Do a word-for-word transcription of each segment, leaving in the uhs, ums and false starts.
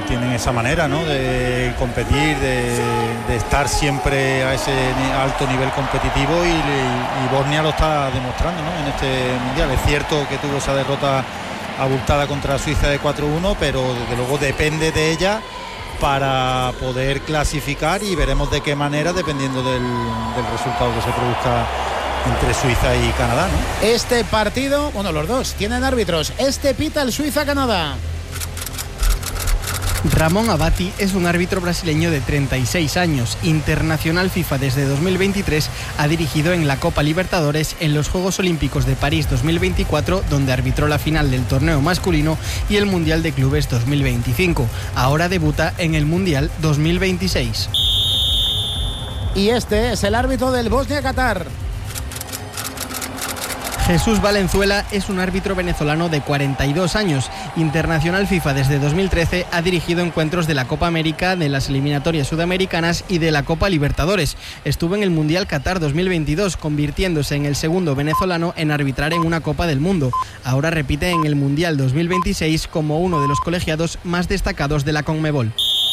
tienen esa manera, ¿no?, de competir, de, de estar siempre a ese alto nivel competitivo, y, y, y Bosnia lo está demostrando, ¿no?, en este mundial. Es cierto que tuvo esa derrota abultada contra Suiza de cuatro uno, pero desde luego depende de ella para poder clasificar, y veremos de qué manera, dependiendo del, del resultado que se produzca entre Suiza y Canadá, ¿no? Este partido, bueno, los dos tienen árbitros. Este pita el Suiza-Canadá. Ramón Abati es un árbitro brasileño de treinta y seis años, internacional FIFA desde dos mil veintitrés, ha dirigido en la Copa Libertadores, en los Juegos Olímpicos de París dos mil veinticuatro, donde arbitró la final del torneo masculino, y el Mundial de Clubes dos mil veinticinco. Ahora debuta en el Mundial dos mil veintiséis. Y este es el árbitro del Bosnia-Qatar. Jesús Valenzuela es un árbitro venezolano de cuarenta y dos años, internacional FIFA desde dos mil trece, ha dirigido encuentros de la Copa América, de las eliminatorias sudamericanas y de la Copa Libertadores. Estuvo en el Mundial Qatar dos mil veintidós, convirtiéndose en el segundo venezolano en arbitrar en una Copa del Mundo. Ahora repite en el Mundial dos mil veintiséis como uno de los colegiados más destacados de la Conmebol.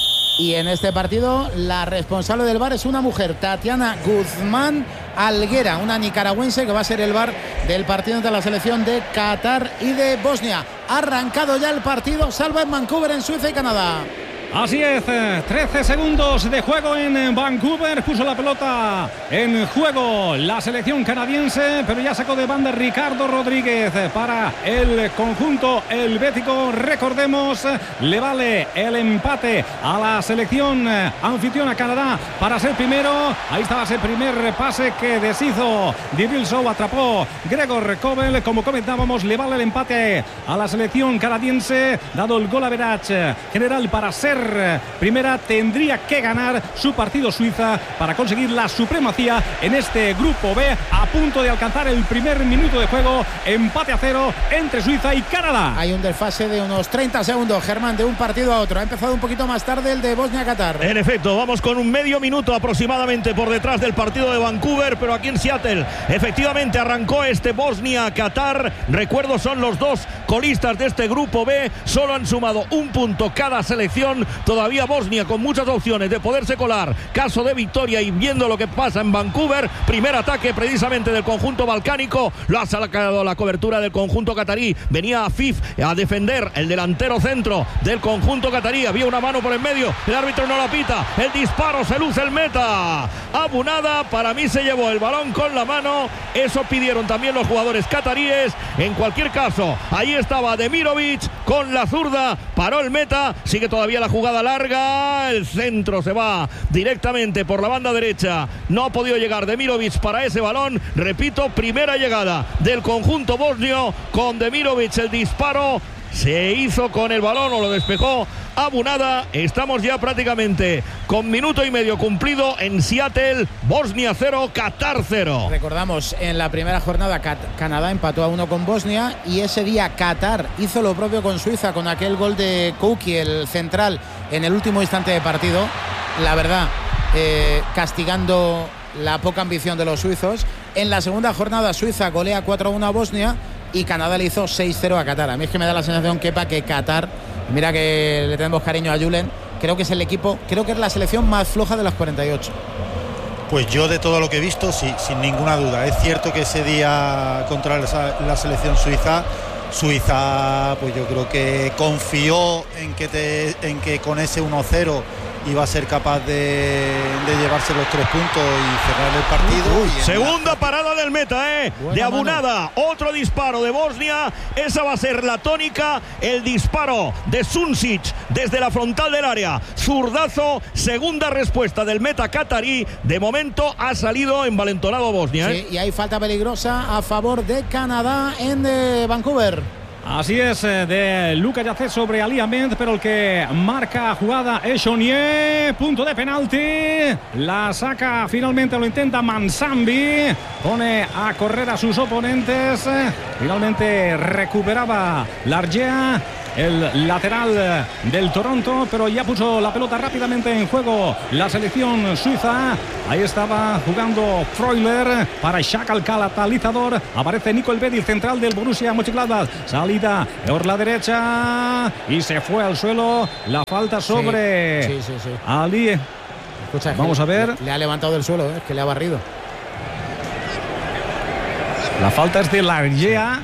Y en este partido la responsable del V A R es una mujer, Tatiana Guzmán Alguera, una nicaragüense que va a ser el V A R del partido entre la selección de Qatar y de Bosnia. Ha arrancado ya el partido, salva en Vancouver, en Suiza y Canadá. Así es, trece segundos de juego en Vancouver, puso la pelota en juego la selección canadiense, pero ya sacó de banda Ricardo Rodríguez para el conjunto helvético. Recordemos, le vale el empate a la selección anfitriona Canadá para ser primero. Ahí estaba ese primer pase que deshizo Djibril Sow, atrapó Gregor Kobel. Como comentábamos, le vale el empate a la selección canadiense, dado el gol average general para ser primera. Tendría que ganar su partido Suiza para conseguir la supremacía en este grupo B, a punto de alcanzar el primer minuto de juego. Empate a cero entre Suiza y Canadá. Hay un desfase de unos treinta segundos, Germán, de un partido a otro. Ha empezado un poquito más tarde el de Bosnia-Qatar. En efecto, vamos con un medio minuto aproximadamente por detrás del partido de Vancouver, pero aquí en Seattle efectivamente arrancó este Bosnia-Qatar. Recuerdo, son los dos colistas de este grupo B, solo han sumado un punto cada selección. Todavía Bosnia con muchas opciones de poderse colar, caso de victoria, y viendo lo que pasa en Vancouver. Primer ataque precisamente del conjunto balcánico, lo ha sacado la cobertura del conjunto catarí. Venía Afif a defender, el delantero centro del conjunto catarí. Había una mano por en medio, el árbitro no la pita, el disparo, se luce el meta. Abunada, para mí se llevó el balón con la mano, eso pidieron también los jugadores cataríes. En cualquier caso, ahí estaba Demirovic con la zurda, paró el meta, sigue todavía la jugada larga, el centro se va directamente por la banda derecha, no ha podido llegar Demirovic para ese balón. Repito, primera llegada del conjunto bosnio con Demirovic, el disparo se hizo con el balón o lo despejó Abunada. Estamos ya prácticamente con minuto y medio cumplido en Seattle. Bosnia cero, Qatar cero. Recordamos, en la primera jornada Canadá empató a uno con Bosnia, y ese día Qatar hizo lo propio con Suiza, con aquel gol de Kouki, el central, en el último instante de partido. La verdad, eh, castigando la poca ambición de los suizos. En la segunda jornada Suiza golea cuatro a uno a Bosnia y Canadá le hizo seis cero a Qatar. A mí es que me da la sensación, Kepa, que Qatar, mira que le tenemos cariño a Julen, creo que es el equipo, creo que es la selección más floja de las cuarenta y ocho. Pues yo, de todo lo que he visto, sí, sin ninguna duda. Es cierto que ese día contra la selección suiza, Suiza, pues yo creo que confió en que, te, en que con ese uno cero iba a ser capaz de, de llevarse los tres puntos y cerrar el partido. Uy, y segunda la... parada del meta, ¿eh? de Abunada. Mano. Otro disparo de Bosnia. Esa va a ser la tónica. El disparo de Sunčić desde la frontal del área. Zurdazo. Segunda respuesta del meta catarí. De momento ha salido envalentonado Bosnia. ¿eh? Sí, y hay falta peligrosa a favor de Canadá en de Vancouver. Así es, de Luka Yacet sobre Ali Ahmed, pero el que marca jugada es Chonier. Punto de penalti. La saca finalmente, lo intenta Mansambi. Pone a correr a sus oponentes. Finalmente recuperaba Largea. el lateral del Toronto, pero ya puso la pelota rápidamente en juego la selección suiza. Ahí estaba jugando Freuler para Shaka, el catalizador. Aparece Nico Elvedi, el central del Borussia Mönchengladbach. Salida por la derecha y se fue al suelo. La falta sobre sí, sí, sí, sí. Ali. Escucha, vamos a ver. Le, le ha levantado del suelo, ¿eh? Que le ha barrido. La falta es de Largea.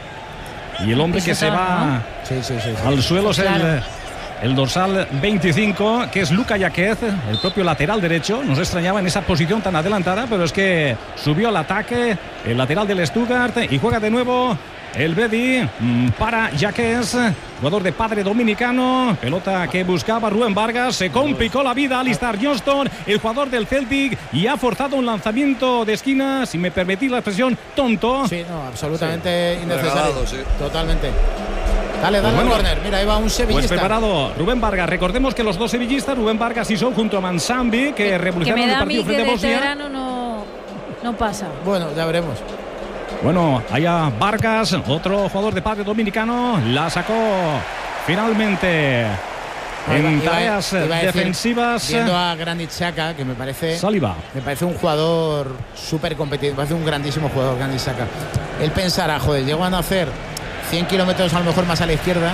Y el hombre que se va ¿no? sí, sí, sí, sí. al suelo es claro. el, el dorsal veinticinco, que es Luka Jaquez, el propio lateral derecho. Nos extrañaba en esa posición tan adelantada, pero es que subió al ataque el lateral del Stuttgart y juega de nuevo el Bedi para Jaquez, jugador de padre dominicano. Pelota que buscaba Rubén Vargas. Se complicó la vida Alistair Johnston, el jugador del Celtic, y ha forzado un lanzamiento de esquina, si me permitís la expresión, tonto. Sí, no, absolutamente sí. innecesario. Regalado, sí. Totalmente. Dale, dale, Pues bueno, al córner. Mira, ahí va un sevillista. Pues preparado Rubén Vargas. Recordemos que los dos sevillistas, Rubén Vargas y Sol, junto a Mansambi, que, que revolucionaron me da el a mí partido que frente a de este Bosnia. verano no, no pasa. Bueno, ya veremos. Bueno, allá Vargas, otro jugador de padre dominicano, la sacó finalmente en Iba- tareas iba a decir, defensivas. Viendo a Granit Xhaka, que me parece Saliba. me parece un jugador súper competitivo, me parece un grandísimo jugador, Granit Xhaka. Él pensará, joder, llegan a hacer cien kilómetros a lo mejor más a la izquierda.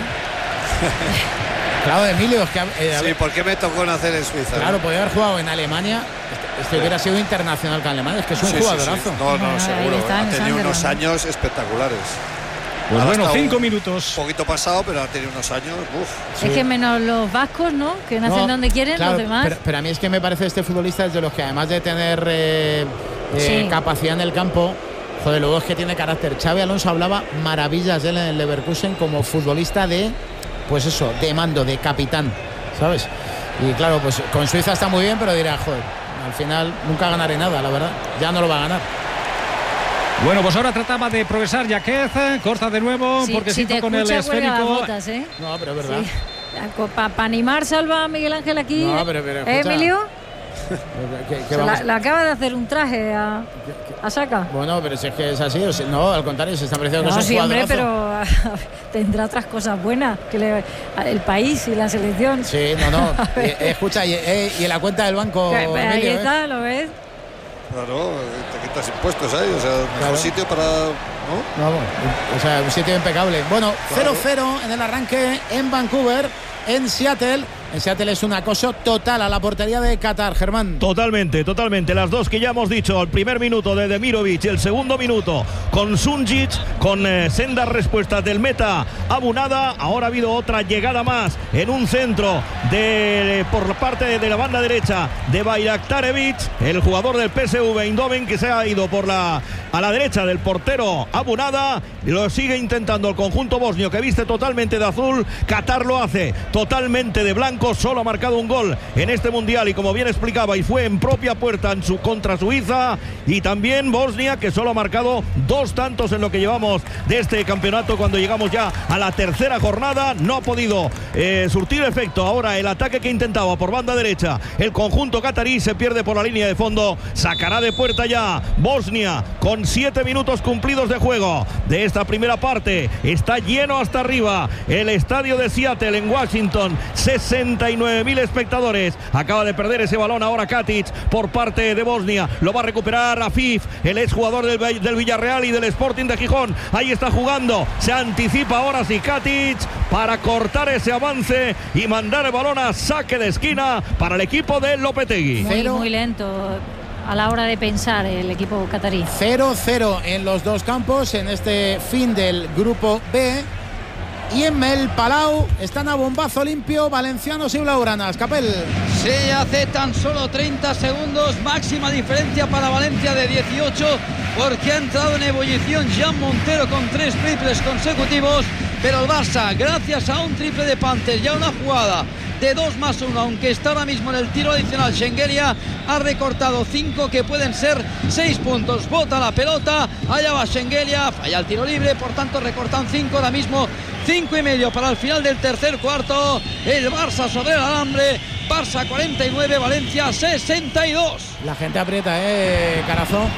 Claro, Emilio, es que eh, Sí, ¿por qué me tocó nacer en Suiza? claro, podría haber jugado en Alemania. Este, este hubiera sido internacional con Alemania, es que es un Sí, sí, sí. jugadorazo. No, no, Bueno, ahí seguro. está, Ha en tenido Sunderland, unos ¿no? años espectaculares. Pues Ahora bueno, está cinco un minutos. poquito pasado, pero ha tenido unos años. Uf. Es que menos los vascos, ¿no? Que nacen No, donde quieren, claro, los demás. Pero, pero a mí es que me parece este futbolista es de los que, además de tener eh, eh, Sí. capacidad en el campo, joder, luego es que tiene carácter. Xabi Alonso hablaba maravillas de él en el Leverkusen como futbolista de, pues eso, de mando, de capitán, ¿sabes? Y claro, pues con Suiza está muy bien, pero dirá, joder, al final nunca ganaré nada, la verdad. Ya no lo va a ganar. Bueno, pues ahora trataba de progresar Jaquez, corta de nuevo, Sí, porque si se te hizo con el escucha, cuelga las esférico. botas, ¿eh? No, pero es verdad. Sí. Para animar, salva a Miguel Ángel aquí. No, pero- pero ¿Eh, escucha, Emilio? ¿Qué- qué Se vamos- la, le acaba de hacer un traje a, a Saka. Bueno, pero si es que es así, o sea, no, al contrario, se está pareciendo No, que es un sí, hombre, jugadorazo. pero tendrá otras cosas buenas que le- el país y la selección. Sí, no, no. Eh, eh, escucha, y, eh, y en la cuenta del banco, Que- pues ahí Emilio, ¿eh? está, ¿lo ves? Claro, te quitas impuestos ahí. O sea, mejor Claro. sitio para. ¿no? Vamos, o sea, un sitio impecable. Bueno, Claro. cero cero en el arranque en Vancouver, en Seattle. En Seattle es un acoso total a la portería de Qatar, Germán. Totalmente, totalmente. Las dos que ya hemos dicho, el primer minuto de Demirovic y el segundo minuto con Sunjic, con eh, sendas respuestas del meta Abunada. Ahora ha habido otra llegada más en un centro de, por parte de, de la banda derecha de Bayraktarevic, el jugador del P S V Eindhoven, que se ha ido por la, a la derecha del portero Abunada. Lo sigue intentando el conjunto bosnio, que viste totalmente de azul. Qatar lo hace totalmente de blanco. Solo ha marcado un gol en este mundial, y como bien explicaba, y fue en propia puerta en su, contra Suiza. Y también Bosnia, que solo ha marcado dos tantos en lo que llevamos de este campeonato. Cuando llegamos ya a la tercera jornada, no ha podido eh, surtir efecto. Ahora el ataque que intentaba por banda derecha el conjunto catarí se pierde por la línea de fondo. Sacará de puerta ya Bosnia con siete minutos cumplidos de juego de esta primera parte. Está lleno hasta arriba el estadio de Seattle en Washington. sesenta y nueve mil espectadores. Acaba de perder ese balón ahora Katic por parte de Bosnia. Lo va a recuperar Afif, el exjugador del, del Villarreal y del Sporting de Gijón. Ahí está jugando. Se anticipa ahora sí Katic para cortar ese avance y mandar el balón a saque de esquina para el equipo de Lopetegui. Muy, Cero. muy lento a la hora de pensar el equipo catarí. cero cero en los dos campos en este fin del grupo B. Y en el Palau están a bombazo limpio valencianos y blaugranas. Capel. Sí, hace tan solo treinta segundos, máxima diferencia para Valencia de dieciocho, porque ha entrado en ebullición Jan Montero con tres triples consecutivos, pero el Barça, gracias a un triple de Panter y a una jugada de dos más uno, aunque está ahora mismo en el tiro adicional Schengelia, ha recortado cinco que pueden ser seis puntos. Bota la pelota, allá va Schengelia, falla el tiro libre, por tanto recortan cinco ahora mismo. Cinco y medio para el final del tercer cuarto. El Barça sobre el alambre. Barça cuarenta y nueve, Valencia sesenta y dos. La gente aprieta, ¿eh, Carazo?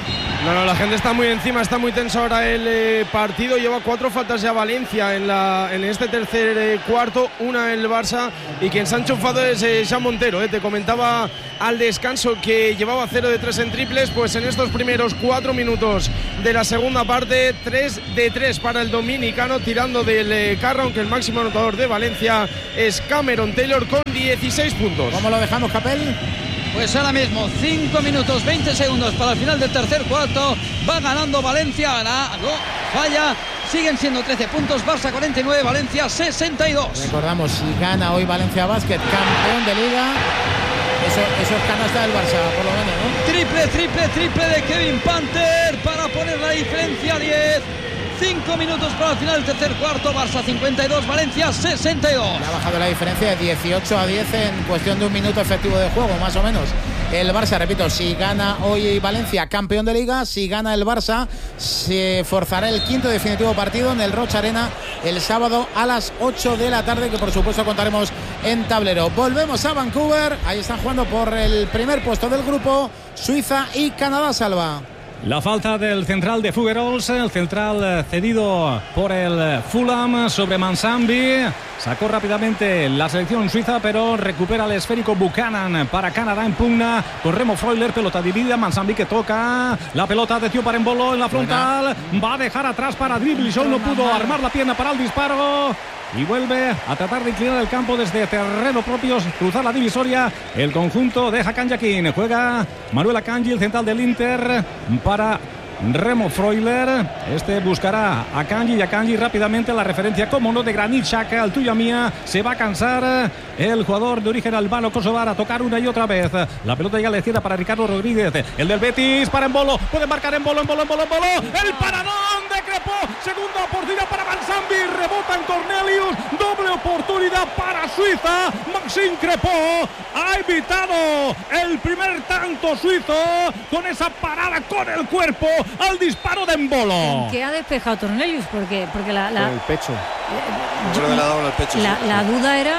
No, no, la gente está muy encima, está muy tenso ahora el eh, partido. Lleva cuatro faltas ya Valencia en, la, en este tercer eh, cuarto, una el Barça, y quien se ha enchufado es eh, Jean Montero. Eh. Te comentaba al descanso que llevaba cero de tres en triples, pues en estos primeros cuatro minutos de la segunda parte, tres de tres para el dominicano, tirando del eh, carro, aunque el máximo anotador de Valencia es Cameron Taylor con dieciséis puntos. ¿Cómo lo dejamos, Capel? Pues ahora mismo cinco minutos veinte segundos para el final del tercer cuarto. Va ganando Valencia, gana, no, falla. Siguen siendo trece puntos, Barça cuarenta y nueve, Valencia sesenta y dos. Recordamos, si gana hoy Valencia Basket, campeón de Liga, eso, eso es canasta del Barça, por lo menos, ¿no? Triple, triple, triple de Kevin Panther para poner la diferencia a diez. cinco minutos para el final del tercer cuarto. Barça cincuenta y dos, Valencia sesenta y dos. Le ha bajado la diferencia de dieciocho a diez en cuestión de un minuto efectivo de juego, más o menos. El Barça, repito, si gana hoy Valencia, campeón de Liga, si gana el Barça, se forzará el quinto definitivo partido en el Rocha Arena el sábado a las ocho de la tarde, que por supuesto contaremos en tablero. Volvemos a Vancouver, ahí están jugando por el primer puesto del grupo Suiza y Canadá, Salva. La falta del central de Figueroles, el central cedido por el Fulham sobre Mansambi. Sacó rápidamente la selección suiza, pero recupera el esférico Buchanan para Canadá en pugna con Remo Freuler, pelota dividida, Mansambi que toca la pelota de Tio Parembolo en la frontal, va a dejar atrás para Dribblishaw, no pudo armar la pierna para el disparo. Y vuelve a tratar de inclinar el campo desde terreno propio, cruzar la divisoria. El conjunto de Hakan Yakin. Juega Manuel Akanji, el central del Inter, para Remo Freuler. Este buscará a Akanji y Akanji rápidamente la referencia, como no, de Granit Xhaka, al tuya mía. Se va a cansar el jugador de origen albano kosovar a tocar una y otra vez. La pelota llega a la izquierda para Ricardo Rodríguez. El del Betis para Embolo. Puede marcar Embolo, Embolo, Embolo, Embolo. El paradón de Crepó. Segunda oportunidad para Mansambi. Rebota en Cornelius. Doble oportunidad para Suiza. Maxime Crepó ha evitado el primer tanto suizo con esa parada con el cuerpo al disparo de Embolo. ¿Qué ha despejado Cornelius? Porque, porque la, la, con el pecho. Eh, Yo creo que le ha dado en el pecho. La, sí. la duda era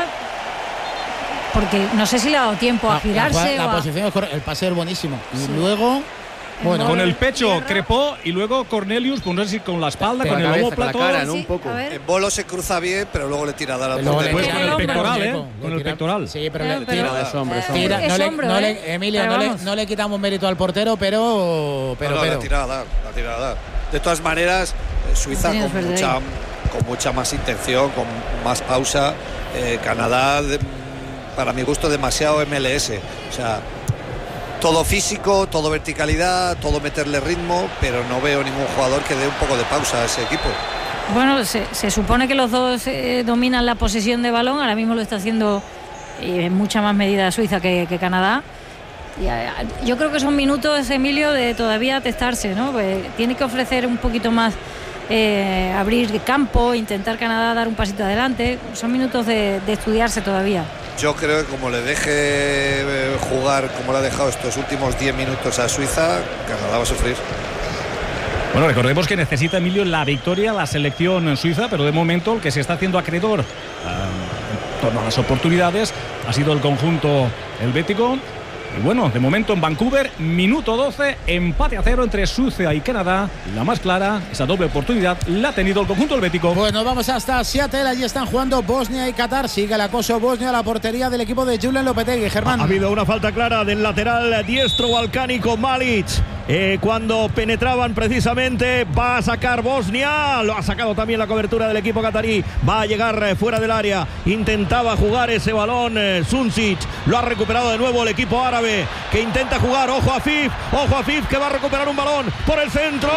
porque no sé si le ha dado tiempo a girarse. La, la, la o a... posición es correcta, el pase es buenísimo. Sí. Y luego, bueno, con el pecho Crepó y luego Cornelius, pues no sé si con la espalda, Pero con la el cabeza, omoplato. Con la cara, ¿no? Sí, un poco. a ver. En Bolo se cruza bien, pero luego le tira a dar al luego portero. le Después tira con el el hombro. pectoral, ¿eh? Le Con el tira- pectoral. Sí, pero Eh, le pero- tira. Es hombre, es Tira- Es no, le, hombro, no ¿eh? le- Emilio, Pero no le, vamos. no le quitamos mérito al portero, pero. pero, no, no, pero. la tira a dar, la tira a dar. De todas maneras, eh, Suiza No con tenía mucha, suerte con mucha más intención, con más pausa. Eh, Canadá, de- para mi gusto, demasiado M L S. O sea, todo físico, todo verticalidad, todo meterle ritmo, pero no veo ningún jugador que dé un poco de pausa a ese equipo. Bueno, se, se supone que los dos eh, dominan la posesión de balón. Ahora mismo lo está haciendo eh, en mucha más medida Suiza que, que Canadá. Y, eh, yo creo que son minutos, Emilio, de todavía testarse, ¿no? Pues tiene que ofrecer un poquito más, eh, abrir campo, intentar Canadá dar un pasito adelante. Son minutos de, de estudiarse todavía. Yo creo que como le deje eh, jugar como le ha dejado estos últimos diez minutos a Suiza, Canadá va a sufrir. Bueno, recordemos que necesita, Emilio, la victoria la selección suiza, pero de momento el que se está haciendo acreedor uh, en torno a las oportunidades ha sido el conjunto helvético. Y bueno, de momento en Vancouver, minuto doce, empate a cero entre Suiza y Canadá. La más clara, esa doble oportunidad la ha tenido el conjunto helvético. Bueno, vamos hasta Seattle. Allí están jugando Bosnia y Qatar. Sigue el acoso Bosnia a la portería del equipo de Julen Lopetegui. Germán. Ha habido una falta clara del lateral diestro balcánico Malic. Eh, cuando penetraban precisamente, va a sacar Bosnia, lo ha sacado también la cobertura del equipo catarí, va a llegar eh, fuera del área, intentaba jugar ese balón eh, Sunčić, lo ha recuperado de nuevo el equipo árabe, que intenta jugar, ojo a Fif, ojo a Fif, que va a recuperar un balón por el centro,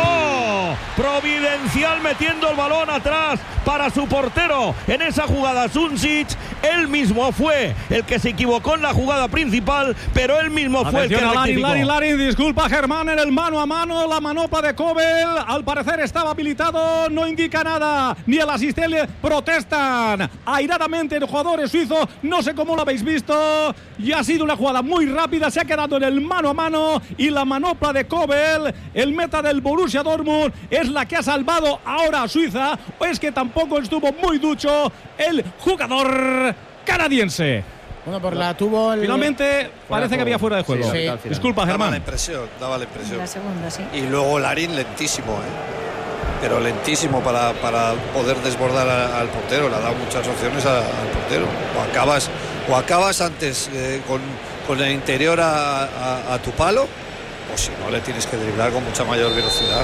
Providencial metiendo el balón atrás para su portero en esa jugada Sunčić, él mismo fue el que se equivocó en la jugada principal, pero él mismo fue Atención el a que Larin, rectificó. Larin, Larin, disculpa Germán, en el mano a mano, la manopla de Kobel, al parecer estaba habilitado, no indica nada, ni el asistente, protestan airadamente los jugadores suizos, no sé cómo lo habéis visto, y ha sido una jugada muy rápida, se ha quedado en el mano a mano, y la manopla de Kobel, el meta del Borussia Dortmund, es la que ha salvado ahora a Suiza, o es que tampoco estuvo muy ducho el jugador canadiense. Bueno, por la tuvo el... Finalmente parece que había fuera de juego. Sí, sí. Disculpa, Germán. Daba la impresión, daba la impresión. La segunda, sí. Y luego Larín lentísimo, ¿eh? Pero lentísimo para, para poder desbordar a, al portero. Le ha dado muchas opciones a, al portero. O acabas, o acabas antes eh, con, con el interior a, a, a tu palo, o si no le tienes que driblar con mucha mayor velocidad.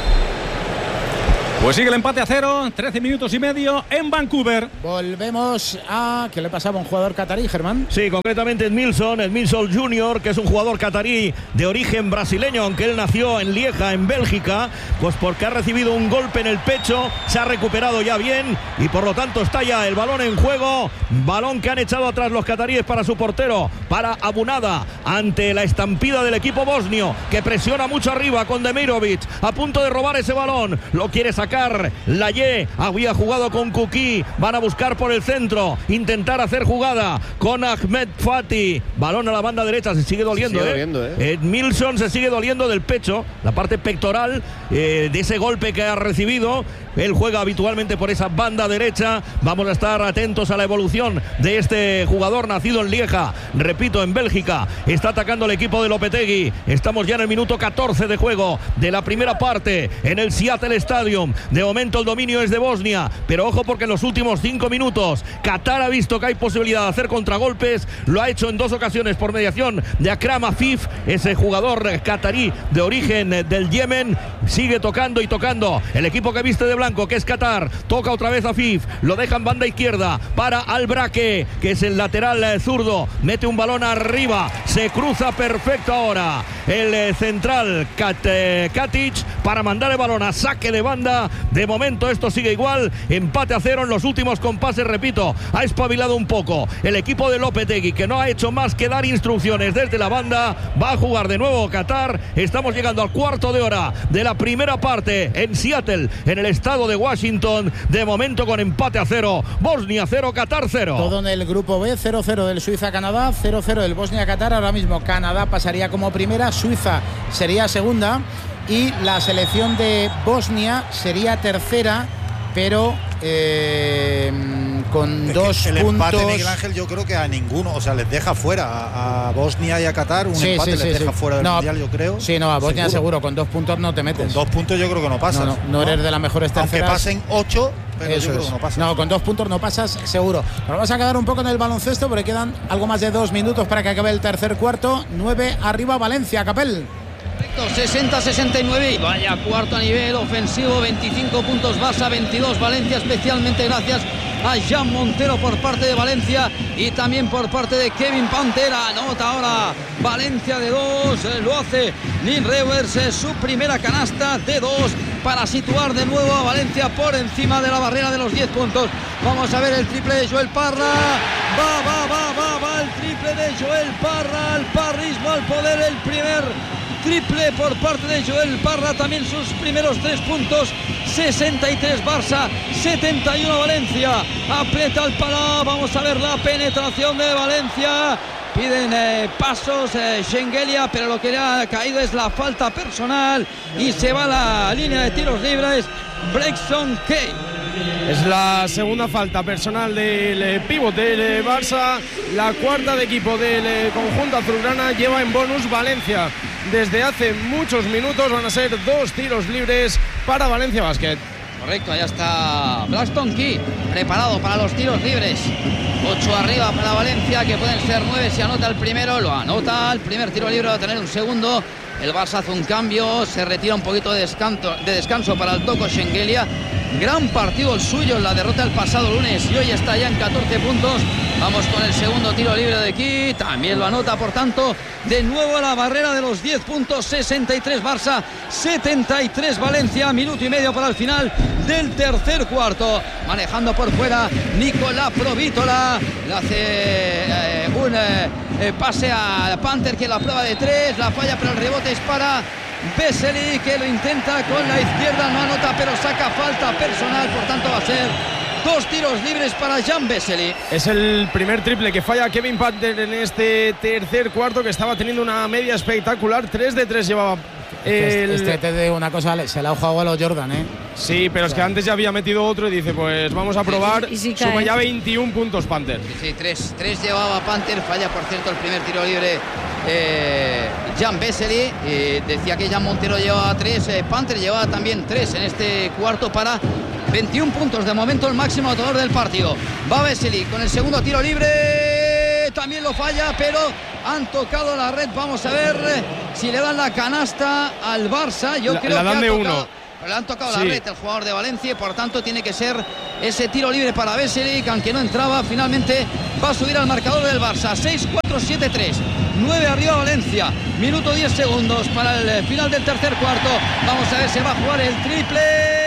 Pues sigue el empate a cero, trece minutos y medio en Vancouver. Volvemos a... ¿Qué le pasaba a un jugador catarí, Germán? Sí, concretamente Edmilson, Edmilson junior, que es un jugador catarí de origen brasileño, aunque él nació en Lieja, en Bélgica, pues porque ha recibido un golpe en el pecho, se ha recuperado ya bien y por lo tanto está ya el balón en juego. Balón que han echado atrás los cataríes para su portero, para Abunada, ante la estampida del equipo bosnio, que presiona mucho arriba con Demirovic, a punto de robar ese balón. Lo quiere sacar Layé, había jugado con Kuki, van a buscar por el centro, intentar hacer jugada con Ahmed Fati, balón a la banda derecha, se sigue doliendo, se sigue ¿eh? doliendo ¿eh? Edmilson se sigue doliendo del pecho, la parte pectoral eh, de ese golpe que ha recibido. Él juega habitualmente por esa banda derecha. Vamos a estar atentos a la evolución de este jugador nacido en Lieja, repito, en Bélgica. Está atacando el equipo de Lopetegui. Estamos ya en el minuto catorce de juego de la primera parte en el Seattle Stadium. De momento el dominio es de Bosnia, pero ojo porque en los últimos cinco minutos Qatar ha visto que hay posibilidad de hacer contragolpes. Lo ha hecho en dos ocasiones por mediación de Akram Afif, ese jugador qatarí de origen del Yemen. Sigue tocando y tocando el equipo que viste de blanco, que es Qatar. Toca otra vez Afif, lo deja en banda izquierda para Albraque, que es el lateral zurdo. Mete un balón arriba, se cruza perfecto ahora el central Kat, eh, Katic para mandar el balón a saque de banda. De momento esto sigue igual, empate a cero en los últimos compases. Repito, ha espabilado un poco el equipo de Lopetegui, que no ha hecho más que dar instrucciones desde la banda. Va a jugar de nuevo Qatar. Estamos llegando al cuarto de hora de la primera parte en Seattle, en el estado de Washington. De momento con empate a cero, Bosnia cero, Qatar cero. Todo en el grupo B, cero cero del Suiza-Canadá, cero cero del Bosnia-Qatar. Ahora mismo Canadá pasaría como primera, Suiza sería segunda y la selección de Bosnia sería tercera, pero eh, con es dos el puntos. Empate, Miguel Ángel, yo creo que a ninguno, o sea, les deja fuera a, a Bosnia y a Qatar. Un sí, empate sí, les sí, deja sí. fuera del no, mundial, yo creo. Sí, no, a Bosnia seguro. seguro, con dos puntos no te metes. Con dos puntos yo creo que no pasas. No, no, no, no eres de las mejores terceras. Aunque pasen ocho, pero Eso yo creo es. que no pasas. No, con dos puntos no pasas, seguro. Nos vamos a quedar un poco en el baloncesto porque quedan algo más de dos minutos para que acabe el tercer cuarto. nueve arriba Valencia, Capel. sesenta sesenta y nueve y vaya cuarto a nivel ofensivo, veinticinco puntos Barça, veintidós Valencia, especialmente gracias a Jan Montero por parte de Valencia y también por parte de Kevin Pantera. Anota ahora Valencia de dos, lo hace Neil Revers, su primera canasta de dos para situar de nuevo a Valencia por encima de la barrera de los diez puntos. Vamos a ver el triple de Joel Parra, va, va, va, va, va el triple de Joel Parra, al parrismo, al poder, el primer triple por parte de Joel Parra, también sus primeros tres puntos. Sesenta y tres Barça, setenta y uno Valencia. Aprieta el palo, vamos a ver la penetración de Valencia. Piden eh, pasos eh, Schengelia, pero lo que le ha caído es la falta personal y se va a la línea de tiros libres Braxton Kay. Es la segunda falta personal del eh, pívot del eh, Barça, la cuarta de equipo del eh, conjunto azulgrana. Lleva en bonus Valencia desde hace muchos minutos. Van a ser dos tiros libres para Valencia Basket. Correcto, allá está Braxton Key preparado para los tiros libres. Ocho arriba para Valencia, que pueden ser nueve si anota el primero. Lo anota, el primer tiro libre va a tener un segundo. El Barça hace un cambio, se retira un poquito de descanso, de descanso para el Toko Schengelia. Gran partido el suyo en la derrota el pasado lunes y hoy está ya en catorce puntos. Vamos con el segundo tiro libre de aquí, también lo anota, por tanto, de nuevo a la barrera de los diez puntos. Sesenta y tres Barça, setenta y tres Valencia, minuto y medio para el final del tercer cuarto. Manejando por fuera Nicolás Provítola, le hace eh, un eh, pase a Panther, que la prueba de tres, la falla, pero el rebote es para Vesely, que lo intenta con la izquierda, no anota, pero saca falta personal, por tanto va a ser dos tiros libres para Jan Vesely. Es el primer triple que falla Kevin Panther en este tercer cuarto, que estaba teniendo una media espectacular. tres de tres llevaba El... Este te digo una cosa, se la ha jugado a los Jordan, ¿eh? Sí, pero o sea, es que antes ya había metido otro y dice, pues vamos a probar. ¿Y si Suma cae? ya veintiún puntos Panther. Sí, tres, tres llevaba Panther, falla por cierto el primer tiro libre eh, Jan Vesely. Eh, decía que Jan Montero llevaba tres, eh, Panther llevaba también tres en este cuarto para veintiún puntos. De momento el máximo anotador del partido. Va Vesely con el segundo tiro libre, también lo falla, pero han tocado la red. Vamos a ver si le dan la canasta al Barça. Yo la, creo la dan que de ha uno. tocado, le han tocado Sí. la red el jugador de Valencia y por tanto tiene que ser ese tiro libre para Vesely, que aunque no entraba, finalmente va a subir al marcador del Barça. seis cuatro siete tres, nueve arriba Valencia, minuto diez segundos para el final del tercer cuarto. Vamos a ver si va a jugar el triple.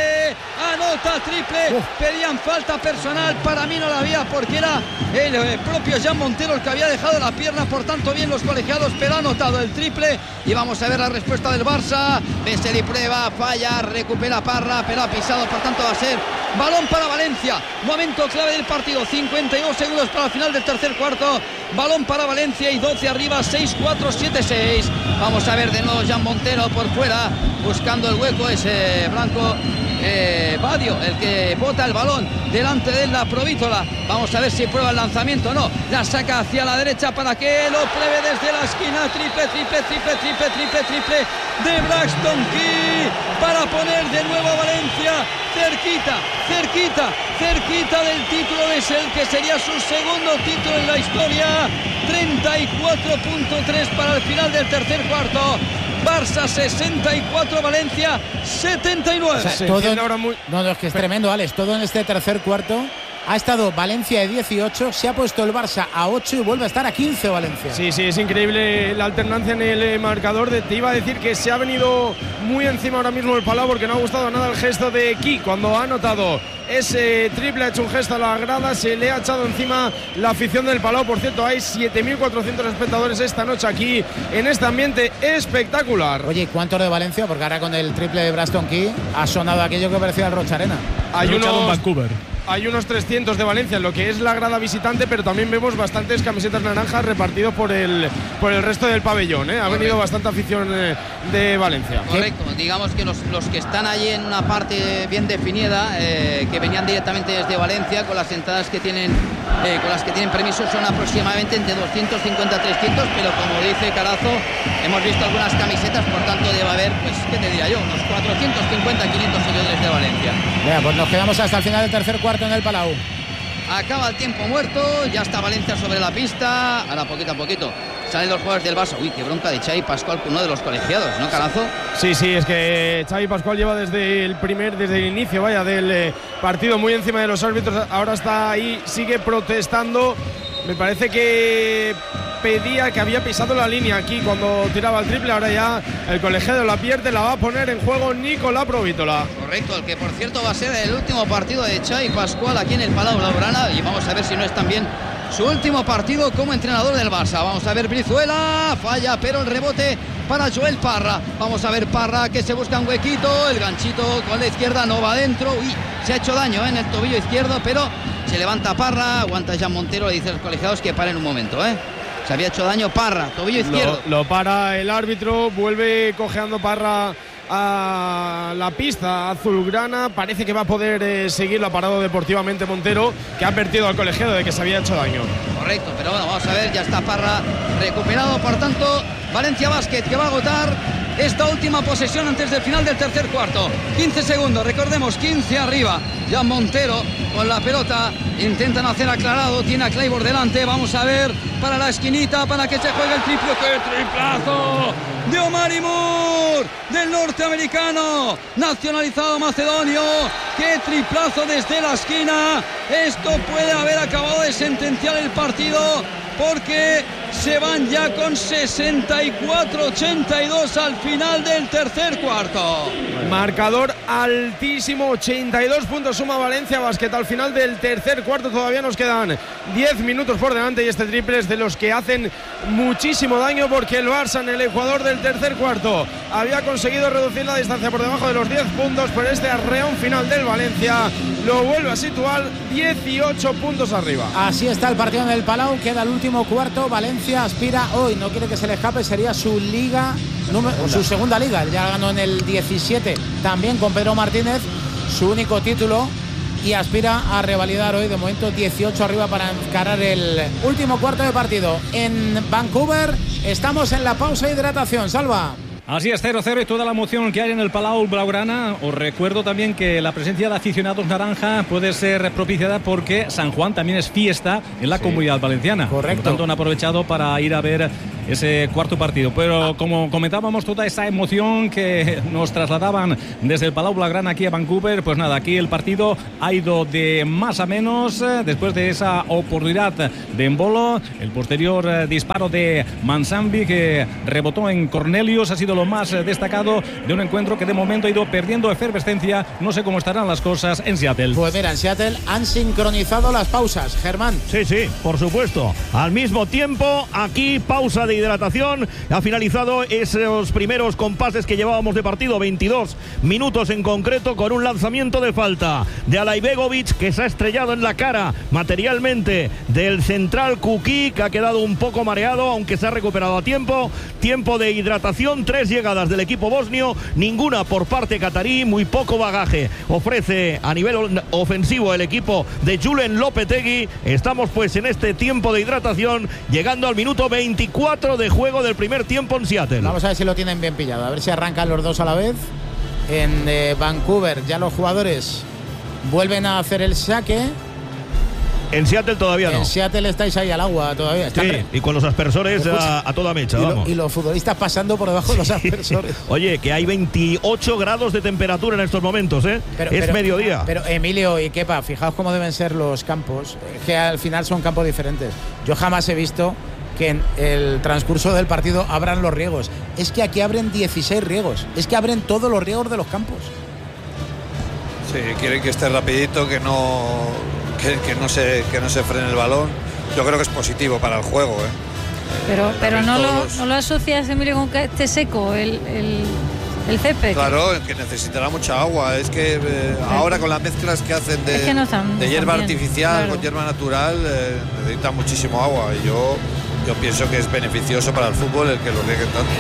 Anota triple. Uf. Pedían falta personal, para mí no la había porque era el eh, propio Jan Montero el que había dejado la pierna, por tanto bien los colegiados, pero ha anotado el triple. Y vamos a ver la respuesta del Barça. Vesely prueba, falla, recupera Parra, pero ha pisado, por tanto va a ser balón para Valencia. Momento clave del partido, cincuenta y dos segundos para el final del tercer cuarto. Balón para Valencia y doce arriba, seis cuatro siete seis. Vamos a ver de nuevo Jan Montero por fuera, buscando el hueco, ese blanco eh, Badio, el que bota el balón delante de la Provítola. Vamos a ver si prueba el lanzamiento o no. La saca hacia la derecha para que lo pruebe desde la esquina. Triple, triple, triple, triple, triple, triple de Braxton Key para poner de nuevo a Valencia cerquita, cerquita, cerquita del título, es el que sería su segundo título en la historia. Treinta y cuatro punto tres para el final del tercer cuarto. Barça sesenta y cuatro, Valencia setenta y nueve. O sea, todo en, muy... No, no, es que es tremendo, Alex. Todo en este tercer cuarto ha estado Valencia de dieciocho, se ha puesto el Barça a ocho y vuelve a estar a quince Valencia. Sí, sí, es increíble la alternancia en el marcador. De, te iba a decir que se ha venido muy encima ahora mismo el Palau porque no ha gustado nada el gesto de Ki cuando ha anotado ese triple, ha hecho un gesto a la grada, se le ha echado encima la afición del Palau. Por cierto, hay siete mil cuatrocientos espectadores esta noche aquí en este ambiente espectacular. Oye, ¿cuántos de Valencia? Porque ahora con el triple de Braxton Key ha sonado aquello que parecía el Rocha Arena. Hay unos, Vancouver. Hay unos trescientos de Valencia en lo que es la grada visitante, pero también vemos bastantes camisetas naranjas repartidos por el, por el resto del pabellón, ¿eh? Ha venido bastante afición eh, de Valencia. Correcto, digamos que los, los que están allí en una parte bien definida, eh, que venían directamente desde Valencia, con las entradas que tienen, eh, con las que tienen permiso, son aproximadamente entre doscientos cincuenta a trescientos, pero como dice Carazo, hemos visto algunas camisetas, por tanto debe haber, pues, ¿qué te diría yo? Unos cuatrocientos cincuenta a quinientos seguidores de Valencia. Venga, pues nos quedamos hasta el final del tercer cuarto en el Palau. Acaba el tiempo muerto, ya está Valencia sobre la pista. Ahora poquito a poquito salen los jugadores del Barça. Uy, qué bronca de Xavi Pascual, uno de los colegiados, ¿no, Carazo? Sí, sí, es que Xavi Pascual lleva desde el primer, desde el inicio, vaya, del eh, partido muy encima de los árbitros. Ahora está ahí, sigue protestando. Me parece que pedía que había pisado la línea aquí cuando tiraba el triple. Ahora ya el colegiado la pierde, la va a poner en juego Nicolás Provítola. Correcto, el que por cierto va a ser el último partido de Xavi Pascual aquí en el Palau Blaugrana, y vamos a ver si no es también su último partido como entrenador del Barça. Vamos a ver Brizuela, falla, pero el rebote para Joel Parra. Vamos a ver Parra que se busca un huequito, el ganchito con la izquierda no va adentro. Uy, se ha hecho daño ¿eh? en el tobillo izquierdo, pero se levanta Parra, aguanta Jan Montero, le dice a los colegiados que paren un momento, ¿eh? Se había hecho daño Parra, tobillo izquierdo. Lo, lo para el árbitro, vuelve cojeando Parra a la pista azulgrana. Parece que va a poder eh, seguirlo, ha parado deportivamente Montero, que ha advertido al colegiado de que se había hecho daño. Correcto, pero bueno, vamos a ver, ya está Parra recuperado, por tanto, Valencia Basket que va a agotar esta última posesión antes del final del tercer cuarto. quince segundos, recordemos, quince arriba. Jan Montero con la pelota, intentan hacer aclarado, tiene a Claiborne delante. Vamos a ver para la esquinita, para que se juegue el triple. ¡Qué triplazo de Omari Moore, del norteamericano nacionalizado macedonio! ¡Qué triplazo desde la esquina! Esto puede haber acabado de sentenciar el partido, porque se van ya con sesenta y cuatro ochenta y dos al final del tercer cuarto. Marcador altísimo, ochenta y dos puntos suma Valencia Basket al final del tercer cuarto. Todavía nos quedan diez minutos por delante y este triple es de los que hacen muchísimo daño, porque el Barça en el Ecuador del tercer cuarto había conseguido reducir la distancia por debajo de los diez puntos, pero este arreón final del Valencia lo vuelve a situar dieciocho puntos arriba. Así está el partido en el Palau, queda el último cuarto, Valencia Valencia aspira hoy, no quiere que se le escape, sería su liga, número, su segunda liga, ya ganó en el diecisiete, también con Pedro Martínez, su único título, y aspira a revalidar hoy, de momento dieciocho arriba para encarar el último cuarto de partido. En Vancouver estamos en la pausa de hidratación, Salva. Así es, cero cero y toda la emoción que hay en el Palau Blaugrana. Os recuerdo también que la presencia de aficionados naranja puede ser propiciada porque San Juan también es fiesta en la sí. Comunidad Valenciana. Correcto. Por tanto, han aprovechado para ir a ver ese cuarto partido. Pero como comentábamos, toda esa emoción que nos trasladaban desde el Palau Blaugrana aquí a Vancouver, pues nada, aquí el partido ha ido de más a menos después de esa oportunidad de Embolo. El posterior disparo de Mansambi que rebotó en Cornelius ha sido lo más destacado de un encuentro que de momento ha ido perdiendo efervescencia. No sé cómo estarán las cosas en Seattle. Pues mira, en Seattle han sincronizado las pausas, Germán. Sí, sí, por supuesto. Al mismo tiempo, aquí pausa de hidratación. Ha finalizado esos primeros compases que llevábamos de partido, veintidós minutos en concreto, con un lanzamiento de falta de Alaibegovic, que se ha estrellado en la cara materialmente del central Kuki, que ha quedado un poco mareado, aunque se ha recuperado a tiempo. Tiempo de hidratación, tres llegadas del equipo bosnio, ninguna por parte catarí, muy poco bagaje ofrece a nivel ofensivo el equipo de Julen Lopetegui. Estamos pues en este tiempo de hidratación, llegando al minuto veinticuatro de juego del primer tiempo en Seattle. Vamos a ver si lo tienen bien pillado, a ver si arrancan los dos a la vez. En eh, Vancouver ya los jugadores vuelven a hacer el saque. En Seattle todavía no. En Seattle estáis ahí al agua todavía. Están sí, re... y con los aspersores a, a toda mecha, y, vamos. lo, y los futbolistas pasando por debajo de los aspersores. Oye, que hay veintiocho grados de temperatura en estos momentos, ¿eh? Pero, es pero, mediodía. Pero Emilio y Kepa, fijaos cómo deben ser los campos, que al final son campos diferentes. Yo jamás he visto que en el transcurso del partido abran los riegos. Es que aquí abren dieciséis riegos. Es que abren todos los riegos de los campos. Sí, quieren que esté rapidito, que no... Que, que, no se, que no se frene el balón. Yo creo que es positivo para el juego, ¿eh? Pero, eh, pero no, lo, los... no lo asocias, Emilio, con que esté seco el, el, el césped. Claro, que necesitará mucha agua. Es que eh, ahora con las mezclas que hacen de, es que no están, de hierba bien, artificial claro. con hierba natural, eh, necesitan muchísimo agua. Y yo, yo pienso que es beneficioso para el fútbol el que lo rieguen tanto.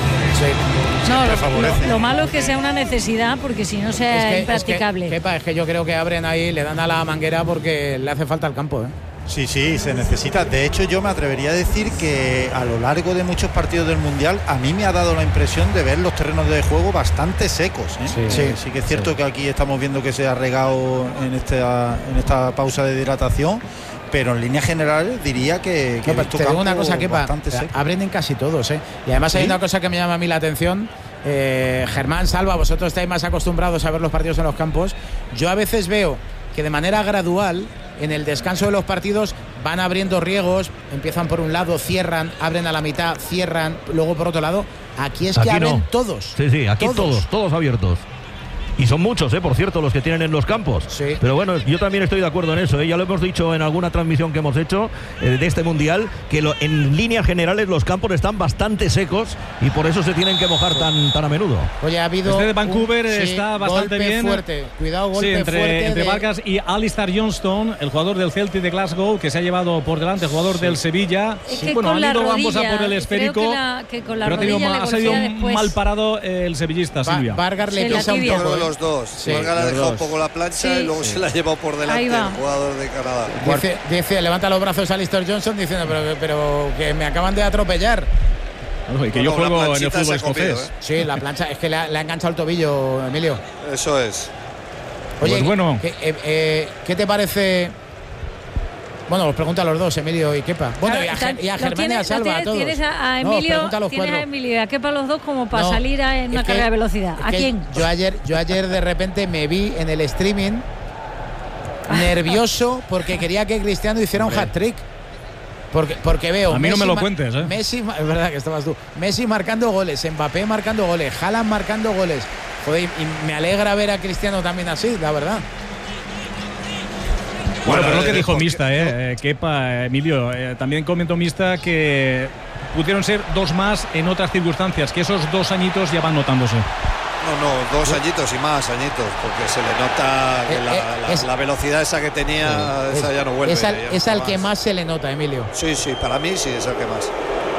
Sí. No, lo, lo, lo malo es que sea una necesidad, porque si no sea es que, impracticable. Es que, Kepa, es que yo creo que abren ahí, le dan a la manguera porque le hace falta el campo, ¿eh? Sí, sí, se necesita. De hecho, yo me atrevería a decir que a lo largo de muchos partidos del Mundial a mí me ha dado la impresión de ver los terrenos de juego bastante secos, ¿eh? Sí, sí, sí que es cierto sí. que aquí estamos viendo que se ha regado en esta, en esta pausa de hidratación, pero en líneas generales diría que, que no, te digo una cosa, Kepa, abren en casi todos, ¿eh? Y además ¿sí? hay una cosa que me llama a mí la atención. Eh, Germán, Salva, vosotros estáis más acostumbrados a ver los partidos en los campos. Yo a veces veo que de manera gradual en el descanso de los partidos van abriendo riegos, empiezan por un lado, cierran, abren a la mitad, cierran, luego por otro lado. Aquí es aquí que abren no. todos. Sí, sí, aquí todos, todos, todos abiertos. Y son muchos, ¿eh? Por cierto, los que tienen en los campos. Sí. Pero bueno, yo también estoy de acuerdo en eso, ¿eh? Ya lo hemos dicho en alguna transmisión que hemos hecho eh, de este Mundial, que lo, en líneas generales los campos están bastante secos y por eso se tienen que mojar tan, tan a menudo. Oye, ha habido este de Vancouver un, está sí, bastante golpe bien. Fuerte. Cuidado, golpe sí, entre, fuerte. Entre de... Vargas y Alistair Johnston, el jugador del Celtic de Glasgow, que se ha llevado por delante, el jugador sí. del Sevilla. Es que bueno, han ido rodilla, ambos a por el esférico. Que la, que con la pero rodilla ha salido después. mal parado el sevillista, Va, Silvia. Vargas le pisa un poco. De los dos. Sí. Vargas le ha dejado un poco la plancha sí. y luego sí. se la ha llevado por delante el jugador de Canadá. Dice, dice, levanta los brazos a Alistair Johnson diciendo, pero, pero que me acaban de atropellar. Bueno, y que no, yo juego en el fútbol escocés. ¿eh? Sí, la plancha, es que le ha, le ha enganchado el tobillo, Emilio. Eso es. Oye, pues bueno. ¿qué, eh, eh, ¿qué te parece? Bueno, os pregunto a los dos, Emilio y Kepa. Bueno, claro, y, a, y a Germán tienes, y a Salva, tienes, a todos. Tienes a, a Emilio, no, a tienes a Emilio y a Kepa los dos como para no, salir a, en una que, carrera de velocidad. ¿A quién? Yo ayer, yo ayer de repente me vi en el streaming nervioso porque quería que Cristiano hiciera un hat-trick. Porque, porque veo a mí Messi no me lo cuentes, ¿eh? Messi, es verdad que estabas tú. Messi marcando goles, Mbappé marcando goles, Haaland marcando goles. Joder, y me alegra ver a Cristiano también así, la verdad. Bueno, pero lo que dijo Mista, eh, Kepa, Emilio, eh, también comentó Mista que pudieron ser dos más en otras circunstancias, que esos dos añitos ya van notándose. No, no, dos añitos y más añitos, porque se le nota que la, la, es, la velocidad esa que tenía, esa es, ya no vuelve. Es al, ya es al que más se le nota, Emilio. Sí, sí, para mí sí es el que más.